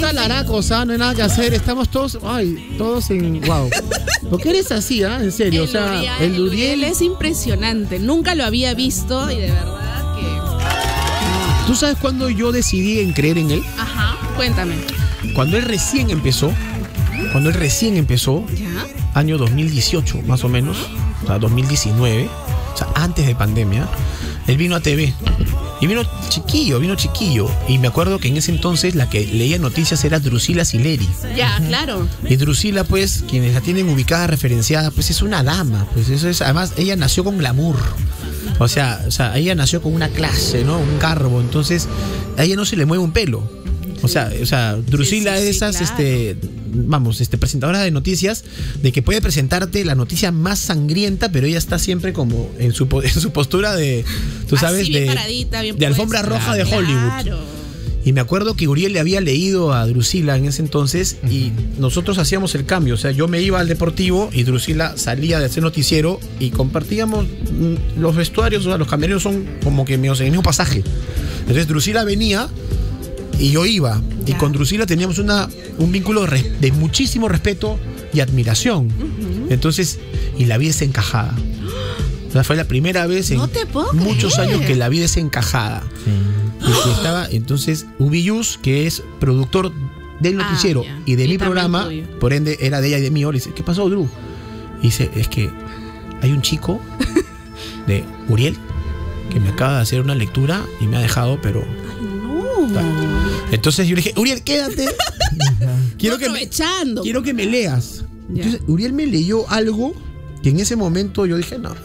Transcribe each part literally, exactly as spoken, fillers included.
talaracos, ¿ah? No hay nada que hacer. Estamos todos, ay, todos en, wow. ¿Por qué eres así, ah? En serio, el o sea, Uriel, el el Uriel Uriel es impresionante. Nunca lo había visto y de verdad que... ¿Tú sabes cuándo yo decidí en creer en él? Ajá, cuéntame. Cuando él recién empezó, cuando él recién empezó, ¿Ya? año dos mil dieciocho más o menos, o sea, dos mil diecinueve, o sea, antes de pandemia, él vino a T V. Y vino chiquillo, vino chiquillo. Y me acuerdo que en ese entonces la que leía noticias era Drusila Sileri. Ya, claro. Y Drusila, pues, quienes la tienen ubicada, referenciada, pues es una dama. Pues eso es, además, ella nació con glamour. O sea, o sea, ella nació con una clase, ¿no? Un garbo. Entonces, a ella no se le mueve un pelo. O sea, o sea, Drusila Sí, sí, es sí, esas, claro. este, vamos, este, presentadora de noticias, de que puede presentarte la noticia más sangrienta, pero ella está siempre como en su, po- en su postura de, tú Así, sabes, bien de, paradita, bien de alfombra puesta. roja de Hollywood. Claro. Y me acuerdo que Uriel le había leído a Drusila en ese entonces y nosotros hacíamos el cambio. O sea, yo me iba al deportivo y Drusila salía de hacer noticiero y compartíamos mm, los vestuarios. O sea, los camerinos son como que medio en el mismo pasaje. Entonces Drusila venía y yo iba. Y Ya. con Drusila teníamos una, un vínculo de, res- de muchísimo respeto y admiración. Ujú. Entonces, y la vi desencajada. O sea, fue la primera vez en No te puedo muchos creer. años que la vi desencajada. Y que estaba, entonces, Ubiyus, que es productor del Ah, noticiero ya. y de Y mi también programa, tuyo. por ende era de ella y de mí, le dice, ¿qué pasó, Drew? Y dice, es que hay un chico de Uriel que me acaba de hacer una lectura y me ha dejado, pero... No. Entonces yo le dije, Uriel, quédate. quiero, que me, Aprovechando. quiero que me leas. Ya. Entonces Uriel me leyó algo que en ese momento yo dije, no,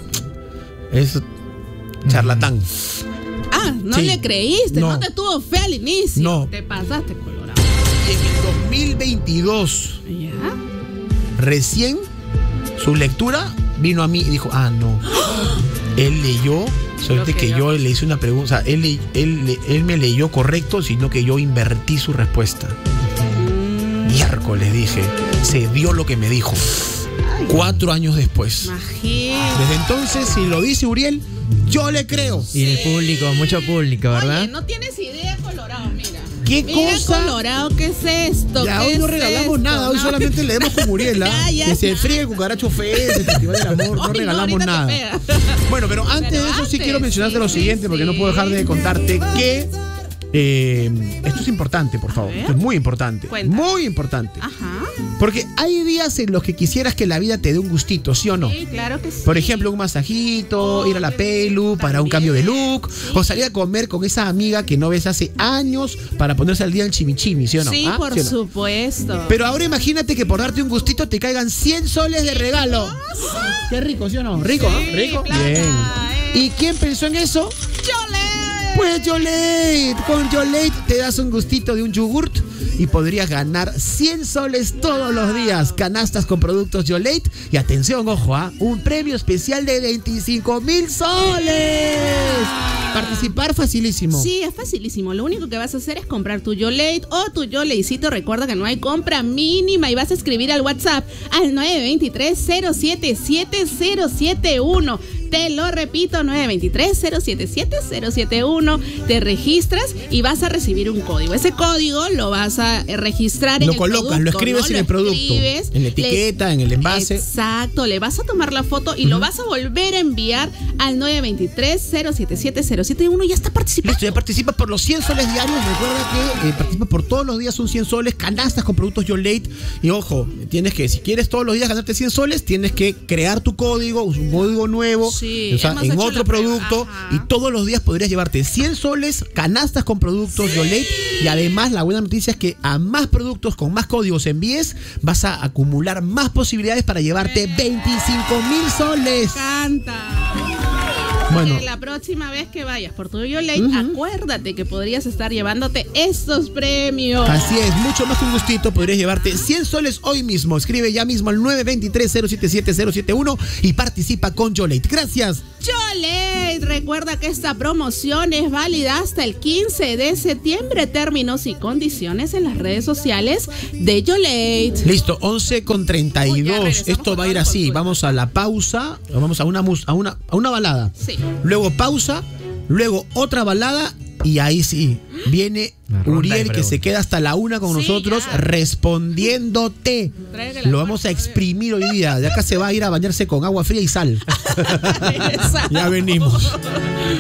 es, es charlatán. Ah, no Sí. le creíste, no. No. te tuvo fe al inicio. No. Te pasaste colorado. Y en el dos mil veintidós, Ya. recién, su lectura vino a mí y dijo, ah, no. Él leyó, solamente Lo que que yo- yo le hice una pregunta, o sea, él, le- él, le- él me leyó correcto, sino que yo invertí su respuesta. Mm, Miércoles dije, se dio lo que me dijo. Cuatro años después. Imagínate. Desde entonces, si lo dice Uriel, yo le creo. Y el público, mucho público, ¿verdad? Oye, no tienes idea, Colorado, mira. ¿Qué Mira, cosa? Colorado, ¿qué es esto? Ya ¿Qué hoy no es regalamos esto? nada, hoy No. solamente leemos con Uriel, ¿ah? Ya, ya, Que se ya. fríe el cucaracho feo, el festival del amor, no Ay, regalamos ahorita te nada. pega. Bueno, pero antes Pero de eso sí antes, quiero mencionarte sí, lo sí, siguiente, porque no puedo dejar de sí. contarte que eh, esto es importante, por favor. ver. Esto es muy importante. Cuenta. Muy importante. Ajá. Porque hay días en los que quisieras que la vida te dé un gustito, ¿sí o no? Sí, claro que sí. Por ejemplo, un masajito, Oh, ir a la qué pelu bien. para un cambio de También, look, sí. o salir a comer con esa amiga que no ves hace años para ponerse al día en chimichimi, ¿sí o no? Sí, ¿Ah? por ¿Sí o no? supuesto. Pero ahora imagínate que por darte un gustito te caigan cien soles de regalo. Qué rico, ¿sí o no? ¿Rico? Sí, ¿eh? ¿Rico? plata, Bien. eh. ¿Y quién pensó en eso? ¡Chole! Pues Yolate. Con Yolate te das un gustito de un yogurt y podrías ganar cien soles todos los días. Canastas con productos Yolate. Y atención, ojo, ¿ah? Un premio especial de veinticinco mil soles. Participar facilísimo. Sí, es facilísimo. Lo único que vas a hacer es comprar tu Yolate o tu Yoleicito. Recuerda que no hay compra mínima y vas a escribir al WhatsApp al nueve dos tres, cero siete siete, cero siete uno. Te lo repito, nueve dos tres, cero siete siete, cero siete uno. Te registras y vas a recibir un código. Ese código lo vas a registrar en Lo el colocas, producto, lo escribes ¿no? en Lo el producto, escribes, en la etiqueta, en el envase. Exacto, le vas a tomar la foto y lo vas a volver a enviar al nueve dos tres, cero siete siete, cero siete uno y ya está participando. Listo, ya participa por los cien soles diarios. Recuerda que eh, participa por todos los días, son cien soles, canastas con productos Yolate. Y ojo, tienes que, si quieres todos los días ganarte cien soles, tienes que crear tu código, un código nuevo, Sí, o sea, hemos en hecho otro la prueba, producto. ajá. Y todos los días podrías llevarte cien soles, canastas con productos Yolate. Y además, la buena noticia es que a más productos con más códigos envíes, vas a acumular más posibilidades para llevarte veinticinco mil soles. Canta. Bueno. Que la próxima vez que vayas por tu Yolate, Ujú. acuérdate que podrías estar llevándote estos premios. Así es, mucho más que un gustito, podrías llevarte cien soles hoy mismo. Escribe ya mismo al nueve dos tres, cero siete siete, cero siete uno y participa con Yolate. Gracias. Yolate, recuerda que esta promoción es válida hasta el quince de septiembre. Términos y condiciones en las redes sociales de Yolate. Listo, once con treinta y Uy, ya dos. regresamos Esto con va a ir toda la así. consulta. Vamos a la pausa, vamos a una, mus- a una, a una balada. Sí. Luego pausa, luego otra balada Y ahí sí, viene Una ronda de Uriel, que preguntas. se queda hasta la una con Sí, nosotros ya. respondiéndote. Tráigale la Lo vamos a cuarta, exprimir hoy día. De acá se va a ir a bañarse con agua fría y sal. Exacto. Ya venimos.